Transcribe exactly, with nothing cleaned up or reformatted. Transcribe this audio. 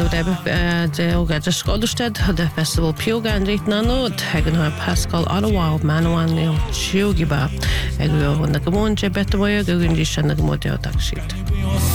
de óga de Scoilstead de Festival Pioga an réit na nód ag an Pascal Ottawa Manwan ní siúgiba ag go na gomónte betmóide go gundí se na gomóide siad.